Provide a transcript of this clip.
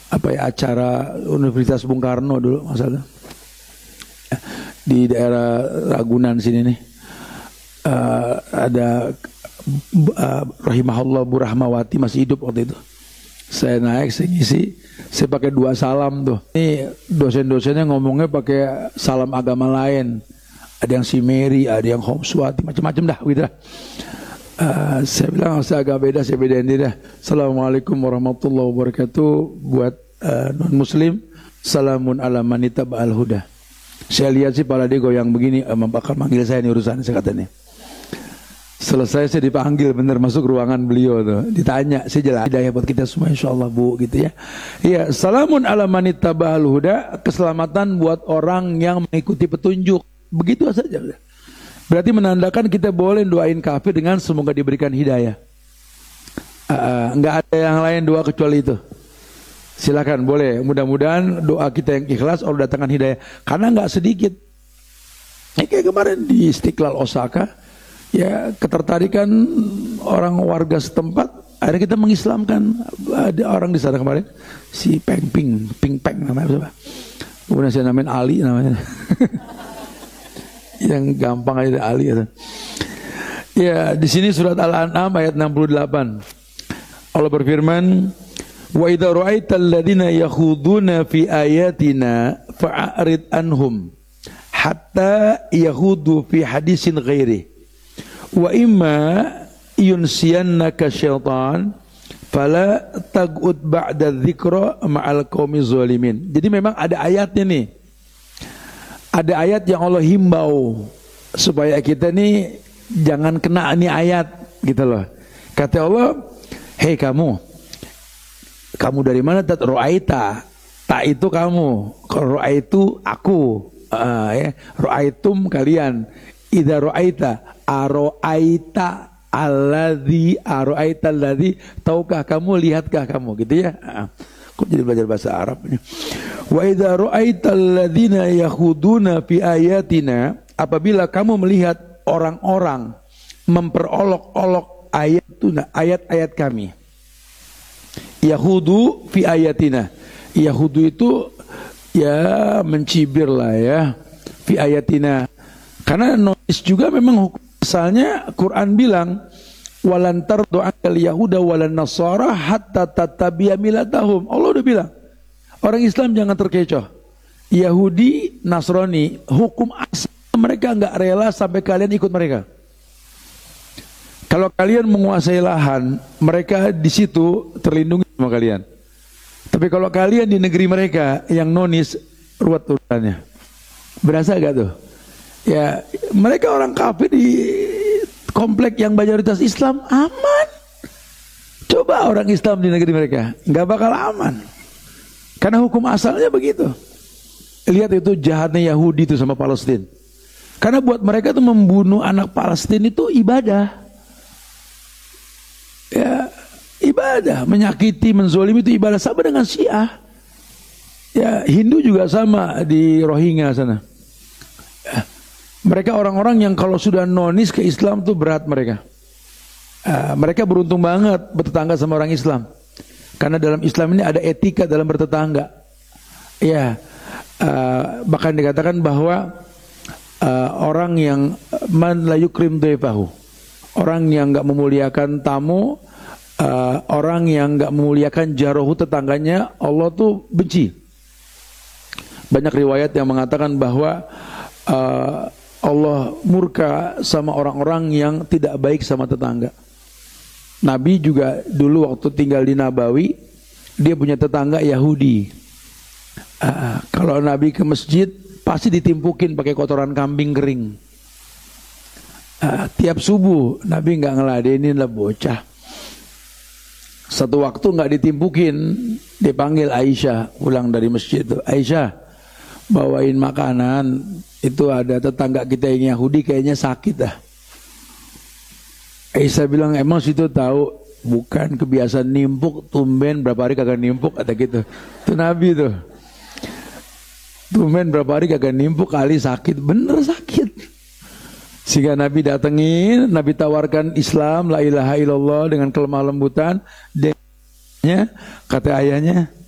acara Universitas Bung Karno dulu masalah di daerah Ragunan sini nih. Ada rahimahullah Bu Rahmawati masih hidup waktu itu. Saya naik, saya ngisi, saya pakai 2 salam tuh. Ini dosen-dosennya ngomongnya pakai salam agama lain. Ada yang Simeri, ada yang Homswati, macam-macam dah gitu dah. Saya bilang saya agak beda, saya bedain dia dah. Assalamualaikum warahmatullahi wabarakatuh. Buat non muslim, salamun ala manita ba'al huda. Saya lihat sih pala dia goyang begini, bakal manggil saya nih urusan, saya kata nih. Selesai saya dipanggil bener masuk ruangan beliau tuh, ditanya, saya jelas hidayah buat kita semua insyaallah Bu gitu ya. Iya, salamun ala manita ba'al huda, keselamatan buat orang yang mengikuti petunjuk. Begitu saja. Berarti menandakan kita boleh doain kafir dengan semoga diberikan hidayah. Enggak ada yang lain doa kecuali itu. Silakan boleh. Mudah-mudahan doa kita yang ikhlas Allah datangkan hidayah. Karena enggak sedikit. Kayak kemarin di Istiqlal Osaka, ya ketertarikan orang warga setempat. Akhirnya kita mengislamkan. Ada orang di sana kemarin, si Peng namanya. Kemudian saya namain Ali namanya. Yang gampang aja Ali ya. Ya, di sini surat Al-An'am ayat 68. Allah berfirman, "Wa idza ra'aital ladzina yakhuduna fi ayatina fa'rid anhum hatta yakhudu fi hadisin ghairi. Wa imma yunsiyannaka syaitan fala taq'ud ba'da dzikra ma'al qaumi zalimin." Jadi memang ada ayatnya nih. Ada ayat yang Allah himbau supaya kita nih jangan kena ini ayat gitu loh. Kata Allah, "Hei kamu dari mana tat ro'aita?" Tak itu kamu, kalau ro'aitu aku, ya. Ro'aitum kalian. Idza ro'aita, aro'aita alladzi aro'aita alladzi, tahukah kamu, lihatkah kamu gitu ya. Kok jadi belajar bahasa Arab ini? Wa idza ra'aital ladzina yakhuduna fi ayatina, apabila kamu melihat orang-orang memperolok-olok ayat-ayat kami. Yahudu fi ayatina. Yahudu itu ya mencibir lah ya. Fi ayatina. Karena notis juga memang asalnya Quran bilang walan tardu anil yahuda walan nasara hatta tattabi'a milatahum. Allah udah bilang orang Islam jangan terkecoh. Yahudi, Nasrani, hukum asal mereka enggak rela sampai kalian ikut mereka. Kalau kalian menguasai lahan, mereka di situ terlindungi sama kalian. Tapi kalau kalian di negeri mereka yang nonis, ruwet urusannya. Berasa gak tuh? Ya, mereka orang kafir di komplek yang mayoritas Islam aman. Coba orang Islam di negeri mereka, nggak bakal aman. Karena hukum asalnya begitu. Lihat itu jahatnya Yahudi itu sama Palestina. Karena buat mereka itu membunuh anak Palestina itu ibadah. Ya, ibadah, menyakiti, menzolimi itu ibadah, sama dengan Syiah. Ya, Hindu juga sama di Rohingya sana. Ya, mereka orang-orang yang kalau sudah nonis ke Islam tuh berat mereka. Mereka beruntung banget bertetangga sama orang Islam. Karena dalam Islam ini ada etika dalam bertetangga. Ya, bahkan dikatakan bahwa orang yang man la yukrim dhaifahu, orang yang enggak memuliakan tamu, orang yang enggak memuliakan jarohu tetangganya, Allah tuh benci. Banyak riwayat yang mengatakan bahwa Allah murka sama orang-orang yang tidak baik sama tetangga. Nabi juga dulu waktu tinggal di Nabawi, dia punya tetangga Yahudi. Kalau Nabi ke masjid pasti ditimpukin pakai kotoran kambing kering. Tiap subuh Nabi nggak ngeladenin lah bocah. Satu waktu nggak ditimpukin, dipanggil Aisyah pulang dari masjid itu. Aisyah, bawain makanan. Itu ada tetangga kita yang Yahudi kayaknya sakit dah. Aisyah bilang, emang situ tahu? Bukan kebiasaan nimpuk, tumben berapa hari kagak nimpuk, kata gitu. Itu Nabi tuh. Tumben berapa hari kagak nimpuk, kali sakit, bener sakit. Sehingga Nabi datengin, Nabi tawarkan Islam, la ilaha illallah dengan kelemah lembutan. Kata ayahnya,